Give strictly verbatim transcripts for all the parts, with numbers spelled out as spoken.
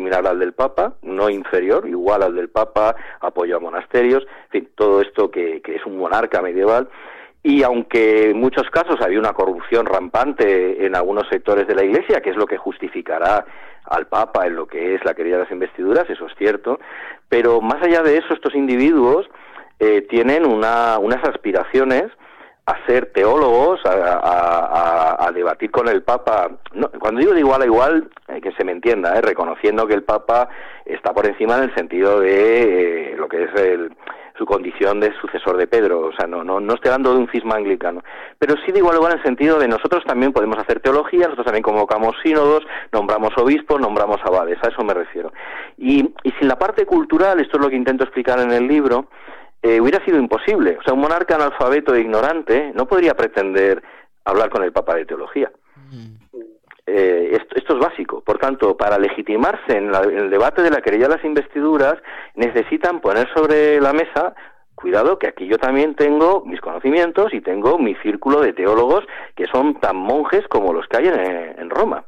similar al del Papa, no inferior, igual al del Papa, apoyo a monasterios, en fin, todo esto que, que es un monarca medieval. Y aunque en muchos casos había una corrupción rampante en algunos sectores de la Iglesia, que es lo que justificará al Papa en lo que es la querella de las investiduras, eso es cierto, pero más allá de eso, estos individuos eh, tienen una, unas aspiraciones a ser teólogos, a, a, a, a debatir con el Papa. No, cuando digo de igual a igual, eh, que se me entienda, eh, reconociendo que el Papa está por encima en el sentido de eh, lo que es el... su condición de sucesor de Pedro, o sea, no, no, no estoy hablando de un cisma anglicano, pero sí de igual a igual en el sentido de nosotros también podemos hacer teología, nosotros también convocamos sínodos, nombramos obispos, nombramos abades, a eso me refiero. Y, y sin la parte cultural, esto es lo que intento explicar en el libro, eh, hubiera sido imposible, o sea, un monarca analfabeto e ignorante no podría pretender hablar con el Papa de teología. Mm. Eh, esto, esto es básico. Por tanto, para legitimarse en, la, en el debate de la querella de las investiduras, necesitan poner sobre la mesa, cuidado, que aquí yo también tengo mis conocimientos y tengo mi círculo de teólogos que son tan monjes como los que hay en, en Roma.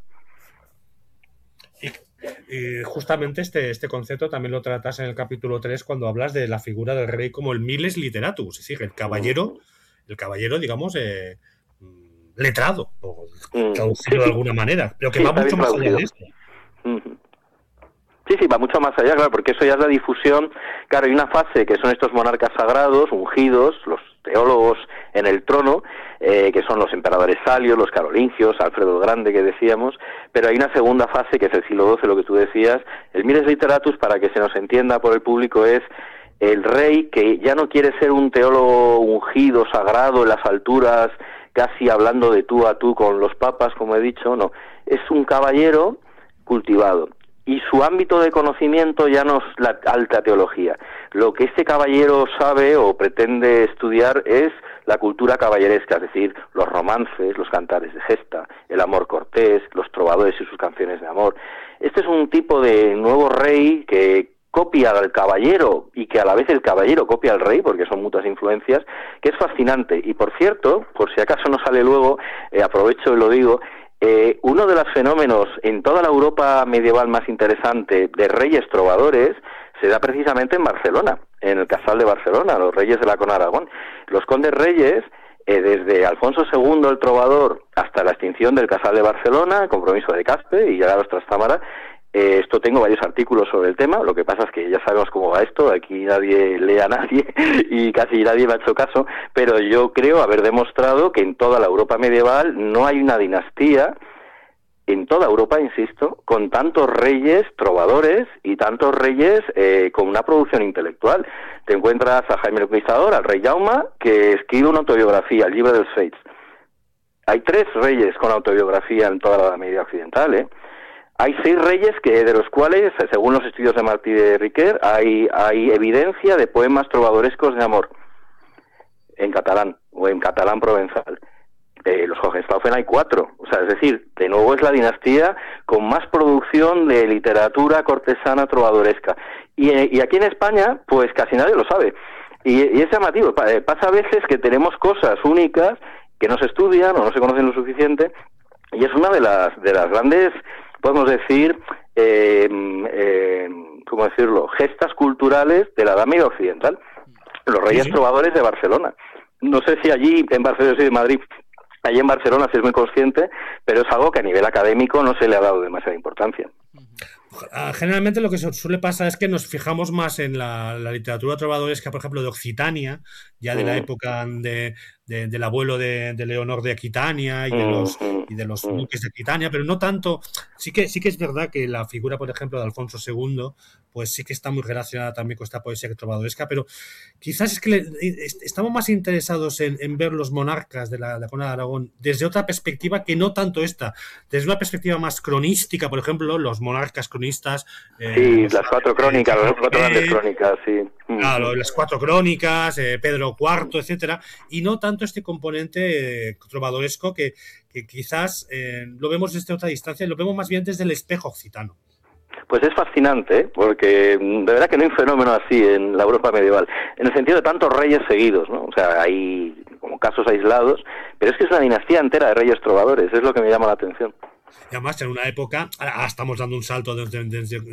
Y, y justamente este, este concepto también lo tratas en el capítulo tres cuando hablas de la figura del rey como el miles literatus, es decir, el caballero, el caballero, digamos, eh, letrado, por traducirlo de alguna manera, pero que sí, va mucho más allá de esto. Sí, sí, va mucho más allá, claro, porque eso ya es la difusión. Claro, hay una fase que son estos monarcas sagrados, ungidos, los teólogos en el trono, eh, que son los emperadores Salio, los carolingios, Alfredo el Grande, que decíamos, pero hay una segunda fase, que es el siglo doce, lo que tú decías. El miles literatus, para que se nos entienda por el público, es el rey que ya no quiere ser un teólogo ungido, sagrado, en las alturas, casi hablando de tú a tú con los papas, como he dicho, no, es un caballero cultivado, y su ámbito de conocimiento ya no es la alta teología. Lo que este caballero sabe o pretende estudiar es la cultura caballeresca, es decir, los romances, los cantares de gesta, el amor cortés, los trovadores y sus canciones de amor. Este es un tipo de nuevo rey que copia al caballero y que a la vez el caballero copia al rey, porque son mutuas influencias, que es fascinante. Y por cierto, por si acaso no sale luego, eh, aprovecho y lo digo, eh, uno de los fenómenos en toda la Europa medieval más interesante de reyes trovadores se da precisamente en Barcelona, en el Casal de Barcelona, los reyes de la Corona de Aragón. Los condes reyes, eh, desde Alfonso segundo el trovador hasta la extinción del Casal de Barcelona, compromiso de Caspe y llegar a los Trastámara, Eh, esto tengo varios artículos sobre el tema, lo que pasa es que ya sabemos cómo va esto, aquí nadie lee a nadie y casi nadie me ha hecho caso, pero yo creo haber demostrado que en toda la Europa medieval no hay una dinastía, en toda Europa, insisto, con tantos reyes trovadores y tantos reyes eh, con una producción intelectual. Te encuentras a Jaime el Conquistador, al rey Jaume, que escribe una autobiografía, el libro dels Fates. Hay tres reyes con autobiografía en toda la Edad Media occidental, ¿eh? Hay seis reyes que de los cuales, según los estudios de Martí de Riquer, hay, hay evidencia de poemas trovadorescos de amor en catalán o en catalán provenzal. Eh, los Hohenstaufen hay cuatro, o sea, es decir, de nuevo es la dinastía con más producción de literatura cortesana trovadoresca. Y, y aquí en España, pues casi nadie lo sabe. Y, y es llamativo, pasa a veces que tenemos cosas únicas que no se estudian o no se conocen lo suficiente, y es una de las, de las grandes, podemos decir, eh, eh, ¿cómo decirlo?, gestas culturales de la Edad Media occidental, los reyes sí, sí. trovadores de Barcelona. No sé si allí, en Barcelona, sí, de Madrid, allí en Barcelona se es muy consciente, pero es algo que a nivel académico no se le ha dado demasiada importancia. Generalmente lo que suele pasar es que nos fijamos más en la, la literatura trovadoresca, por ejemplo, de Occitania, ya de la época de, de, del abuelo de, de Leonor de Aquitania y de los y de los duques de Aquitania, pero no tanto. Sí que sí que es verdad que la figura, por ejemplo, de Alfonso segundo, pues sí que está muy relacionada también con esta poesía trovadoresca, pero quizás es que le, estamos más interesados en, en ver los monarcas de la, de la Corona de Aragón desde otra perspectiva que no tanto esta, desde una perspectiva más cronística, por ejemplo, los monarcas cronistas. Eh, sí, las cuatro crónicas, las cuatro grandes crónicas, sí. Claro, las cuatro crónicas, eh, Pedro cuarto, etcétera, y no tanto este componente eh, trovadoresco que, que quizás eh, lo vemos desde otra distancia, lo vemos más bien desde el espejo occitano. Pues es fascinante, ¿eh? Porque de verdad que no hay un fenómeno así en la Europa medieval, en el sentido de tantos reyes seguidos, ¿no? O sea, hay como casos aislados, pero es que es una dinastía entera de reyes trovadores, es lo que me llama la atención. Y además en una época, ahora estamos dando un salto desde, desde